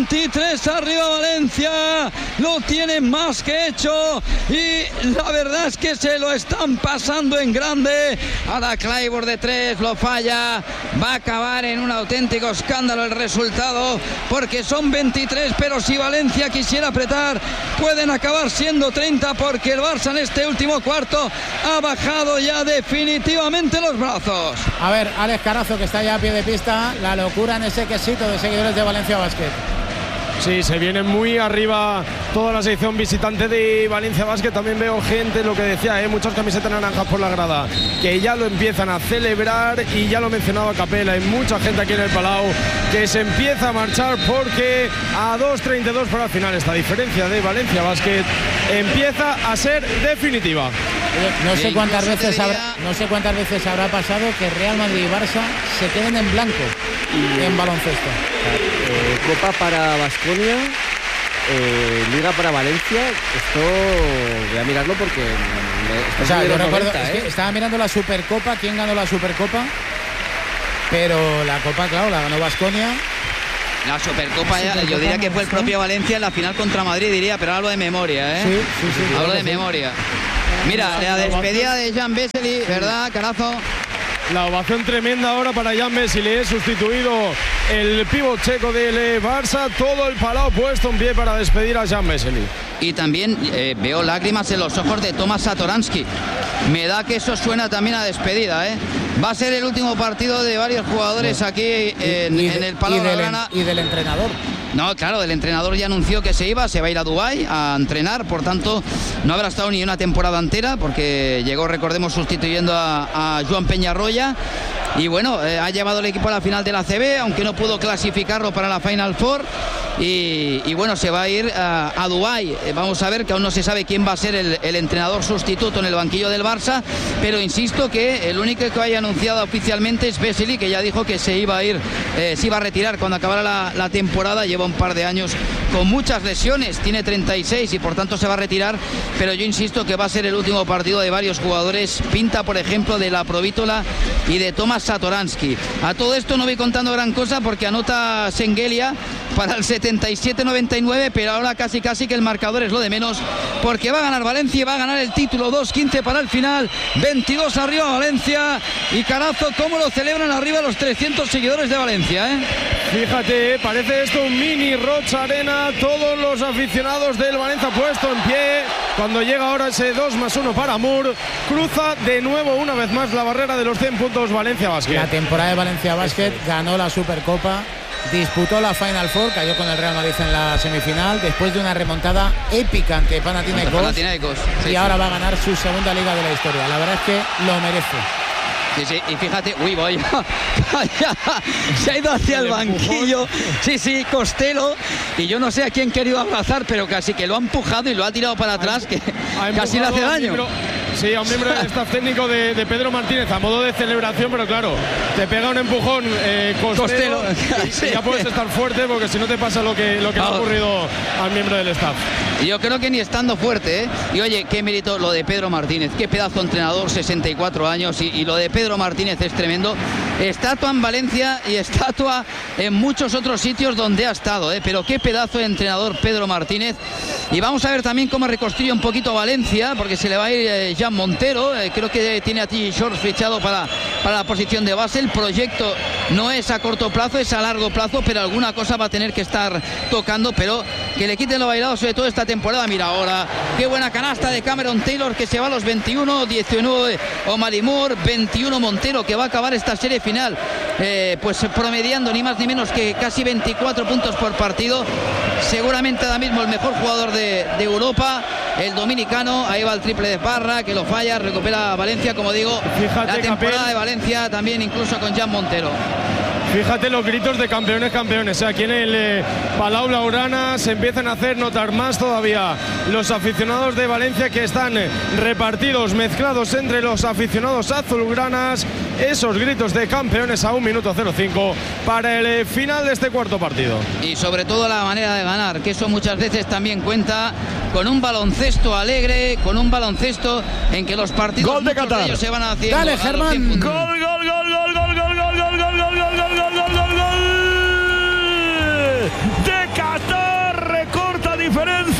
veintitrés arriba Valencia, lo tienen más que hecho y la verdad es que se lo están pasando en grande. Ahora Clayburgh de tres, lo falla, va a acabar en un auténtico escándalo el resultado porque son veintitrés, pero si Valencia quisiera apretar pueden acabar siendo treinta porque el Barça en este último cuarto ha bajado ya definitivamente los brazos. A ver, Alex Carazo, que está ya a pie de pista, la locura en ese quesito de seguidores de Valencia Basket. Sí, se viene muy arriba toda la sección visitante de Valencia Basket. También veo gente, lo que decía, ¿eh? muchas camisetas naranjas por la grada, que ya lo empiezan a celebrar y ya lo mencionaba Capela. Hay mucha gente aquí en el Palau que se empieza a marchar porque a dos treinta y dos para el final esta diferencia de Valencia Basket empieza a ser definitiva. No sé cuántas veces habrá, no sé cuántas veces habrá pasado que Real Madrid y Barça se queden en blanco y en baloncesto. Eh, Copa para Baskonia, eh, Liga para Valencia. Esto voy a mirarlo porque me, o sea, yo recuerdo, noventa, es ¿eh? que estaba mirando la Supercopa, quién ganó la Supercopa, pero la Copa, claro, la ganó Baskonia. La Supercopa, ya, yo diría que fue el propio Valencia en la final contra Madrid, diría, pero hablo de memoria, ¿eh? Sí, sí, sí. Hablo de sí. memoria. Mira, la despedida de Jan Vesely, ¿verdad, Carazo? La ovación tremenda ahora para Jan Vesely, sustituido el pívot checo del Barça, todo el Palau puesto en pie para despedir a Jan Vesely. Y también eh, veo lágrimas en los ojos de Tomas Satoransky. Me da que eso suena también a despedida, ¿eh? Va a ser el último partido de varios jugadores aquí en, y, y de, en el Palau y del, Blaugrana. y del entrenador. No, claro, el entrenador ya anunció que se iba, se va a ir a Dubái a entrenar, por tanto no habrá estado ni una temporada entera porque llegó, recordemos, sustituyendo a, a Joan Peñarroya y bueno, eh, ha llevado el equipo a la final de la A C B, aunque no pudo clasificarlo para la Final Four y, y bueno, se va a ir a, a Dubái. Eh, vamos a ver, que aún no se sabe quién va a ser el, el entrenador sustituto en el banquillo del Barça, pero insisto que el único que haya anunciado oficialmente es Vesely, que ya dijo que se iba a ir, eh, se iba a retirar cuando acabara la, la temporada. Lleva un par de años con muchas lesiones, tiene treinta y seis y por tanto se va a retirar, pero yo insisto que va a ser el último partido de varios jugadores. Pinta, por ejemplo, de la Provítola y de Tomas Satoransky. A todo esto no voy contando gran cosa porque anota Sengelia para el setenta y siete noventa y nueve, pero ahora casi casi que el marcador es lo de menos porque va a ganar Valencia y va a ganar el título. Dos quince para el final, veintidós arriba Valencia. Y Carazo, cómo lo celebran arriba los trescientos seguidores de Valencia, ¿eh? Fíjate, parece esto un mini Rocha Arena, todos los aficionados del Valencia puesto en pie. Cuando llega ahora ese dos más uno para Mur, cruza de nuevo una vez más la barrera de los cien puntos Valencia Basket. La temporada de Valencia Basket ganó la Supercopa, disputó la Final Four, cayó con el Real Madrid en la semifinal después de una remontada épica ante Panathinaikos, Panathinaikos sí, y sí. ahora va a ganar su segunda liga de la historia. La verdad es que lo merece. Sí, sí, y fíjate, uy, voy, se ha ido hacia el banquillo, sí, sí, Costello, y yo no sé a quién quería abrazar, pero casi que lo ha empujado y lo ha tirado para atrás, que casi le hace daño. Miembro, sí, a un miembro del staff técnico de, de Pedro Martínez a modo de celebración, pero claro, te pega un empujón eh, Costello, Costello. y, y ya puedes estar fuerte porque si no te pasa lo que, lo que le ha ocurrido al miembro del staff. Yo creo que ni estando fuerte, ¿eh? Y oye, qué mérito lo de Pedro Martínez, qué pedazo de entrenador, sesenta y cuatro años, y, y lo de Pedro Martínez es tremendo. Estatua en Valencia y estatua en muchos otros sitios donde ha estado, ¿eh? Pero qué pedazo de entrenador Pedro Martínez. Y vamos a ver también cómo reconstruye un poquito Valencia, porque se le va a ir eh, Jan Montero, eh, creo que tiene a T. Shorts fichado para, para la posición de base. El proyecto no es a corto plazo, es a largo plazo, pero alguna cosa va a tener que estar tocando, pero que le quiten lo bailado, sobre todo esta temporada. Mira ahora, qué buena canasta de Cameron Taylor, que se va a los veintiuno, diecinueve Omari Moore, veintiuno Montero, que va a acabar esta serie final eh, pues promediando ni más ni menos que casi veinticuatro puntos por partido. Seguramente ahora mismo el mejor jugador de, de Europa, el dominicano. Ahí va el triple de Parra, que lo falla, recupera Valencia, como digo. Fíjate, la temporada Capel, de Valencia también incluso con Jan Montero. Fíjate los gritos de campeones, campeones. Aquí en el eh, Palau Blaugrana se empiezan a hacer notar más todavía los aficionados de Valencia, que están eh, repartidos, mezclados entre los aficionados azulgranas. Esos gritos de campeones a un minuto cero cinco para el eh, final de este cuarto partido. Y sobre todo la manera de ganar, que eso muchas veces también cuenta, con un baloncesto alegre, con un baloncesto en que los partidos gol de Qatar. De ellos se van haciendo. Dale, Germán. Gol, gol, gol, gol, gol, gol, gol, gol, gol, gol, gol, gol, gol, gol, gol, gol, gol de Qatar.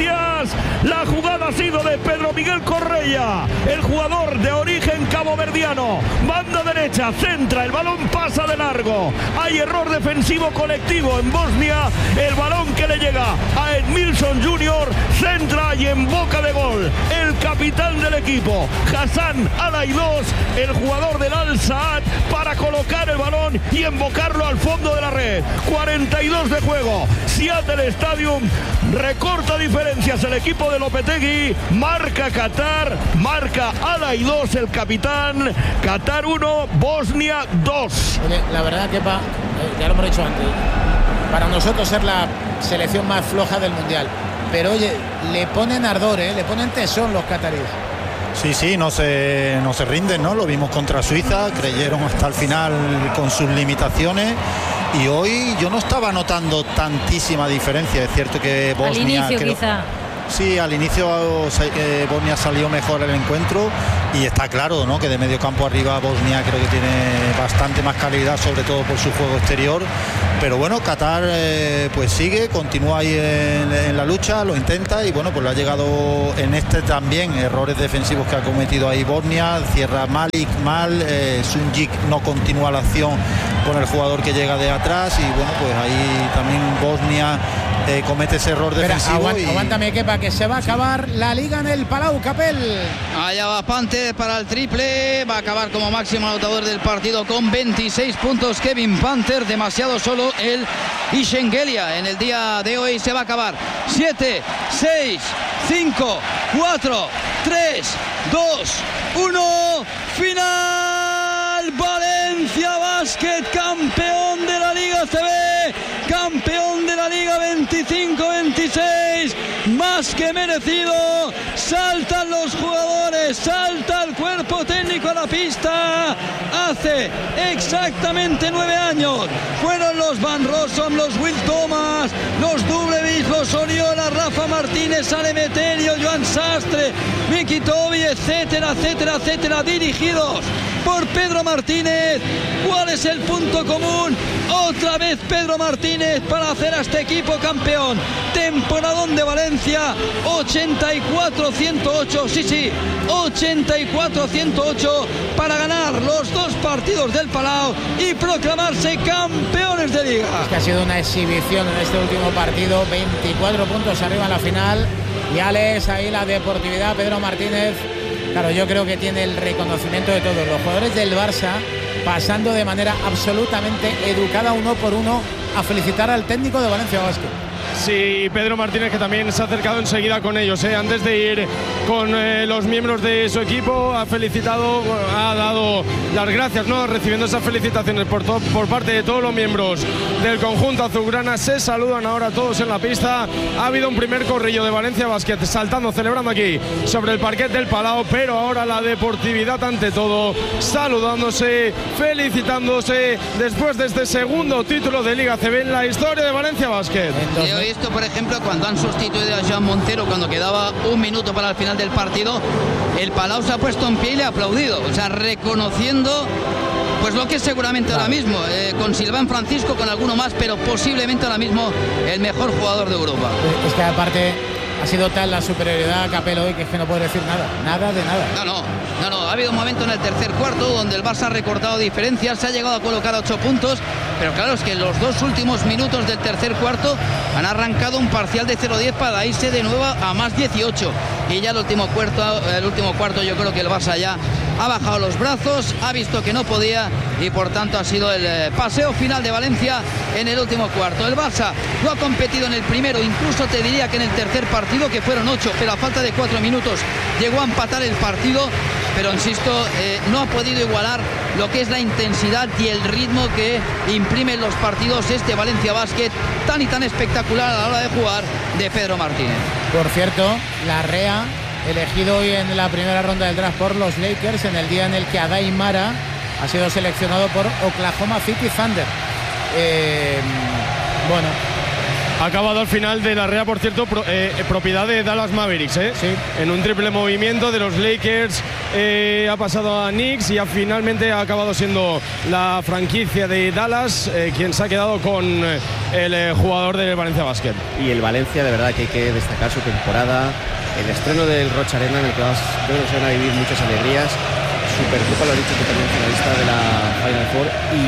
diferencias. La jugada ha sido de Pedro Miguel Correia, el jugador de origen caboverdiano. Banda derecha, centra, el balón pasa de largo. Hay error defensivo colectivo en Bosnia. El balón que le llega a Edmilson junior, centra y en boca de gol el capitán del equipo, Hassan Al-Aidós, el jugador del Al-Saad, para colocar el balón y embocarlo al fondo de la red. cuarenta y dos de juego. Seattle Stadium recorta diferencias el equipo de Lopetegui. Marca Qatar, marca Al-Aidós, el capitán. Qatar uno, Bosnia dos. Oye, la verdad que pa, eh, ya lo hemos dicho antes, para nosotros es la selección más floja del mundial, pero oye, le ponen ardor, ¿eh? Le ponen tesón los cataríes. Sí, sí, no se, no se rinden, ¿no? Lo vimos contra Suiza, creyeron hasta el final con sus limitaciones y hoy yo no estaba notando tantísima diferencia. Es cierto que Bosnia... Al inicio creo, quizá. Sí, al inicio eh, Bosnia salió mejor el encuentro y está claro, ¿no?, que de medio campo arriba Bosnia creo que tiene bastante más calidad, sobre todo por su juego exterior. Pero bueno, Qatar eh, pues sigue, continúa ahí en, en la lucha, lo intenta y bueno, pues le ha llegado en este también errores defensivos que ha cometido ahí Bosnia. Cierra Malik mal, eh, Sunjic no continúa la acción con el jugador que llega de atrás y bueno, pues ahí también Bosnia eh, comete ese error Espera, defensivo. aguanta, y... aguántame, Kepa, que se va a acabar la liga en el Palau, Capel. Allá va Panther para el triple, va a acabar como máximo anotador del partido con veintiséis puntos Kevin Panther, demasiado solo el Ishengelia. En el día de hoy se va a acabar siete, seis, cinco, cuatro, tres, dos, uno, final. Valencia Basket, campeón de la Liga C B, campeón de la Liga veinticinco veintiséis, más que merecido. Saltan los jugadores, salta el cuerpo técnico a la pista. Hace exactamente nueve años fueron los Van Rossum, los Will Thomas, los Dublevic, los Oriola, Rafa Martínez, Ale Meterio, Joan Sastre, Miki Tobi, etcétera, etcétera, etcétera, dirigidos por Pedro Martínez. ¿Cuál es el punto común? Otra vez Pedro Martínez para hacer a este equipo campeón. Temporadón de Valencia, ochenta y cuatro ciento ocho, sí, sí, ochenta y cuatro ciento ocho para ganar los dos partidos del Palau y proclamarse campeones de liga. Es que ha sido una exhibición en este último partido, veinticuatro puntos arriba en la final. Y Alex, ahí la deportividad, Pedro Martínez. Claro, yo creo que tiene el reconocimiento de todos los jugadores del Barça, pasando de manera absolutamente educada uno por uno a felicitar al técnico de Valencia Basket. Sí, Pedro Martínez, que también se ha acercado enseguida con ellos, ¿eh? Antes de ir con eh, los miembros de su equipo, ha felicitado, ha dado las gracias, ¿no?, recibiendo esas felicitaciones por, to- por parte de todos los miembros del conjunto azulgrana. Se saludan ahora todos en la pista. Ha habido un primer corrillo de Valencia Basket, saltando, celebrando aquí sobre el parquet del Palau, pero ahora la deportividad ante todo, saludándose, felicitándose después de este segundo título de Liga C B en la historia de Valencia Basket. Yo he visto, por ejemplo, cuando han sustituido a Joan Montero, cuando quedaba un minuto para el final del partido, el Palau se ha puesto en pie y le ha aplaudido, o sea, reconociendo pues lo que es seguramente claro. ahora mismo, eh, con Silván Francisco, con alguno más, pero posiblemente ahora mismo el mejor jugador de Europa. Es que aparte ha sido tal la superioridad Capel hoy que es que no puedo decir nada, nada de nada. No, no, no, no, ha habido un momento en el tercer cuarto donde el Barça ha recortado diferencias, se ha llegado a colocar a ocho puntos, pero claro, es que en los dos últimos minutos del tercer cuarto han arrancado un parcial de cero diez para irse de nuevo a más dieciocho. Y ya el último cuarto, el último cuarto yo creo que el Barça ya ha bajado los brazos, ha visto que no podía y por tanto ha sido el paseo final de Valencia en el último cuarto. El Barça lo ha competido en el primero, incluso te diría que en el tercer partido, que fueron ocho, pero a falta de cuatro minutos llegó a empatar el partido, pero insisto, eh, no ha podido igualar lo que es la intensidad y el ritmo que imprimen los partidos este Valencia Basket, tan y tan espectacular a la hora de jugar de Pedro Martínez. Por cierto, Larrea, elegido hoy en la primera ronda del draft por los Lakers, en el día en el que Adai Mara ha sido seleccionado por Oklahoma City Thunder. Eh, bueno, ha acabado al final de la rea, por cierto, pro, eh, propiedad de Dallas Mavericks, ¿eh? Sí. En un triple movimiento de los Lakers, eh, ha pasado a Knicks y ha, finalmente ha acabado siendo la franquicia de Dallas eh, quien se ha quedado con eh, el eh, jugador del Valencia Basket. Y el Valencia, de verdad que hay que destacar su temporada, el estreno del Rocha Arena, en el que vas, yo creo que se van a vivir muchas alegrías. Supercopa, lo ha dicho, que también finalista de la Final Four.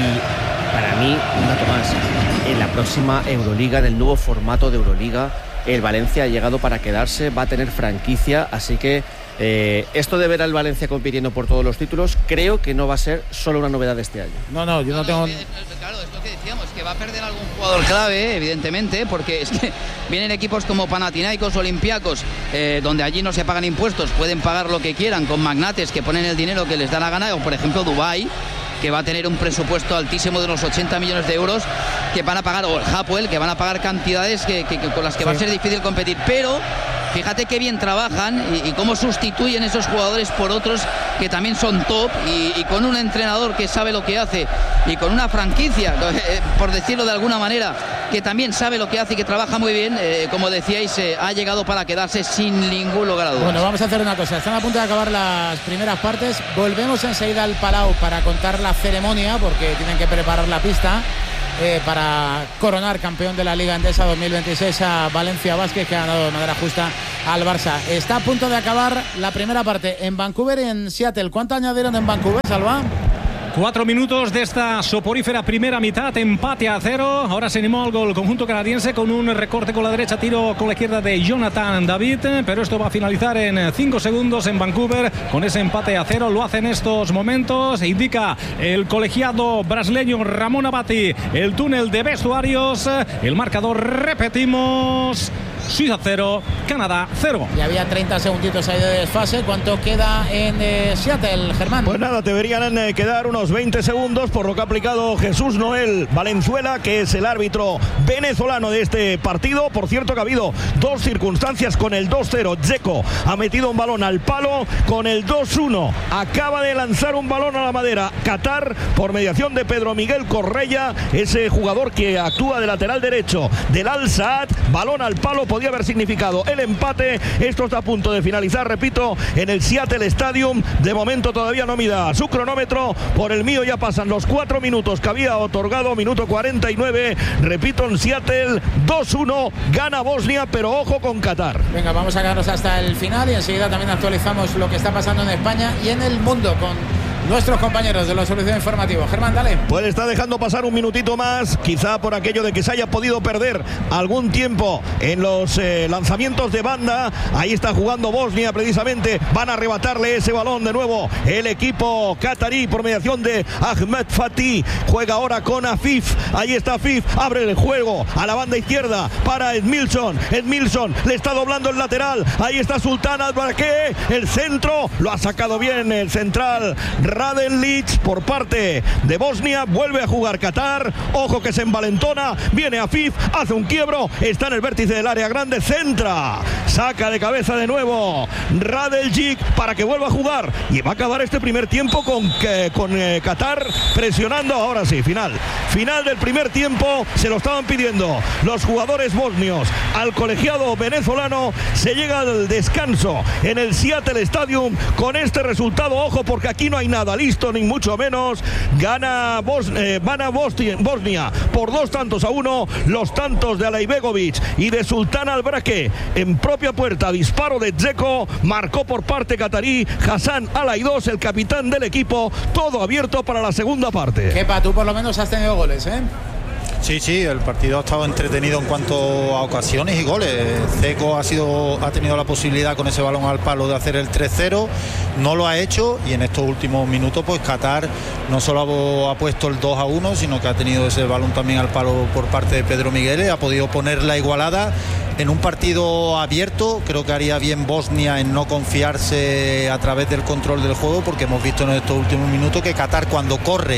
Y para mí, un dato más, en la próxima Euroliga, en el nuevo formato de Euroliga, el Valencia ha llegado para quedarse, va a tener franquicia, así que eh, esto de ver al Valencia compitiendo por todos los títulos, creo que no va a ser solo una novedad de este año. No, no, yo no tengo... Claro, es lo que decíamos, que va a perder algún jugador clave, evidentemente, porque es que vienen equipos como Panathinaikos, Olympiacos, eh, donde allí no se pagan impuestos, pueden pagar lo que quieran con magnates que ponen el dinero que les da la gana, o por ejemplo Dubái, que va a tener un presupuesto altísimo de unos ochenta millones de euros que van a pagar, o el Hapoel, que van a pagar cantidades que, que, que con las que sí. va a ser difícil competir, pero fíjate qué bien trabajan y, y cómo sustituyen esos jugadores por otros que también son top, y, y con un entrenador que sabe lo que hace y con una franquicia, eh, por decirlo de alguna manera, que también sabe lo que hace y que trabaja muy bien, eh, como decíais, eh, ha llegado para quedarse sin ningún lugar a dudas. Bueno, vamos a hacer una cosa, están a punto de acabar las primeras partes, volvemos enseguida al Palau para contar la ceremonia, porque tienen que preparar la pista eh, para coronar campeón de la Liga Endesa dos mil veintiséis a Valencia Basket, que ha ganado de manera justa al Barça. Está a punto de acabar la primera parte en Vancouver y en Seattle. ¿Cuánto añadieron en Vancouver, Salva? Cuatro minutos de esta soporífera primera mitad, empate a cero. Ahora se animó algo el conjunto canadiense con un recorte con la derecha, tiro con la izquierda de Jonathan David, pero esto va a finalizar en cinco segundos en Vancouver con ese empate a cero. Lo hace en estos momentos, indica el colegiado brasileño Ramón Abati, el túnel de vestuarios. El marcador, repetimos, Suiza cero, Canadá cero. Y había treinta segunditos ahí de desfase. ¿Cuánto queda en eh, Seattle, Germán? Pues nada, deberían eh, quedar unos veinte segundos por lo que ha aplicado Jesús Noel Valenzuela, que es el árbitro venezolano de este partido. Por cierto que ha habido dos circunstancias con el dos cero. Dzeko ha metido un balón al palo. Con el dos uno acaba de lanzar un balón a la madera Qatar por mediación de Pedro Miguel Correia, ese jugador que actúa de lateral derecho del Al Saad. Balón al palo, podía haber significado el empate. Esto está a punto de finalizar, repito, en el Seattle Stadium. De momento todavía no mida su cronómetro. Por el mío ya pasan los cuatro minutos que había otorgado, minuto cuarenta y nueve. Repito, en Seattle dos uno gana Bosnia, pero ojo con Qatar. Venga, vamos a quedarnos hasta el final y enseguida también actualizamos lo que está pasando en España y en el mundo con nuestros compañeros de la Solución Informativa. Germán, dale. Pues está dejando pasar un minutito más, quizá por aquello de que se haya podido perder algún tiempo en los eh, lanzamientos de banda. Ahí está jugando Bosnia precisamente. Van a arrebatarle ese balón de nuevo el equipo catarí por mediación de Ahmed Fatih. Juega ahora con Afif. Ahí está Afif. Abre el juego a la banda izquierda para Edmilson. Edmilson le está doblando el lateral. Ahí está Sultan Albarque. El centro lo ha sacado bien el central Raden Lic por parte de Bosnia. Vuelve a jugar Qatar. Ojo que se envalentona. Viene Afif. Hace un quiebro. Está en el vértice del área grande. Centra. Saca de cabeza de nuevo Radeljic para que vuelva a jugar. Y va a acabar este primer tiempo con, eh, con eh, Qatar presionando. Ahora sí, final. Final del primer tiempo. Se lo estaban pidiendo los jugadores bosnios al colegiado venezolano. Se llega al descanso en el Seattle Stadium con este resultado. Ojo, porque aquí no hay nada listo, ni mucho menos. Gana Bos eh, gana Bosnia, Bosnia por dos tantos a uno. Los tantos de Alaibegovic y de Sultan Albarque en propia puerta. Disparo de Dzeko. Marcó por parte catarí Hassan Alaidos, el capitán del equipo. Todo abierto para la segunda parte. Kepa, tú por lo menos has tenido goles, ¿eh? Sí, sí, el partido ha estado entretenido en cuanto a ocasiones y goles. Dzeko ha sido, ha tenido la posibilidad con ese balón al palo de hacer el tres cero, no lo ha hecho, y en estos últimos minutos pues Qatar no solo ha, ha puesto el dos a uno, sino que ha tenido ese balón también al palo por parte de Pedro Miguel, ha podido poner la igualada en un partido abierto. Creo que haría bien Bosnia en no confiarse a través del control del juego, porque hemos visto en estos últimos minutos que Qatar, cuando corre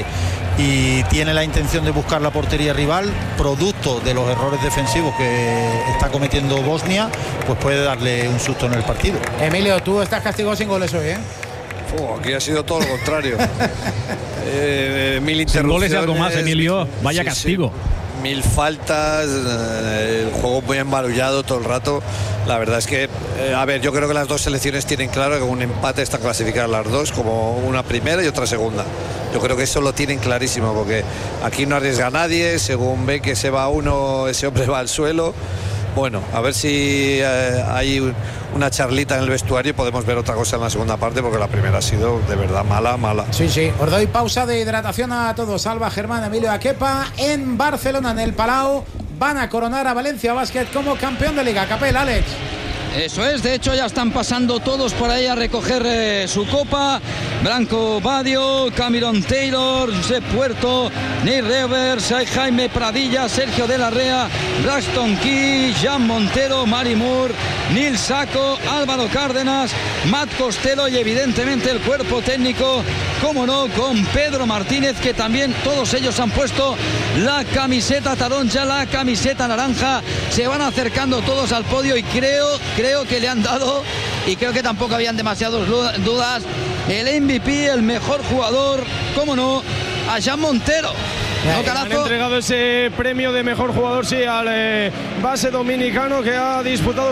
y tiene la intención de buscar la portería rival, producto de los errores defensivos que está cometiendo Bosnia, pues puede darle un susto en el partido. Emilio, tú estás castigado sin goles hoy, ¿eh? Oh, aquí ha sido todo lo contrario. eh, mil sin goles y algo más, Emilio. Vaya sí, castigo. Sí. mil faltas, el juego muy embarullado todo el rato. La verdad es que, eh, a ver, yo creo que las dos selecciones tienen claro que un empate están clasificadas las dos como una primera y otra segunda. Yo creo que eso lo tienen clarísimo, porque aquí no arriesga a nadie, según ve que se va uno, ese hombre va al suelo. Bueno, a ver si eh, hay una charlita en el vestuario y podemos ver otra cosa en la segunda parte, porque la primera ha sido de verdad mala, mala. Sí, sí. Os doy pausa de hidratación a todos. Alba, Germán, Emilio, Akepa en Barcelona, en el Palau. Van a coronar a Valencia Basket como campeón de Liga. Capel, Alex. Eso es, de hecho ya están pasando todos por ahí a recoger eh, su copa. Branco Badio, Cameron Taylor, Josep Puerto, Neil Revers, Jaime Pradilla, Sergio de la Rea, Braxton Key, Jan Montero, Mari Moore, Neil Saco, Álvaro Cárdenas, Matt Costello y evidentemente el cuerpo técnico, como no, con Pedro Martínez, que también todos ellos han puesto la camiseta taronja, la camiseta naranja. Se van acercando todos al podio y creo, creo que le han dado, y creo que tampoco habían demasiadas dudas, el M V P, el mejor jugador, como no, a Jan Montero. ¿No, han entregado ese premio de mejor jugador, sí, al eh, base dominicano que ha disputado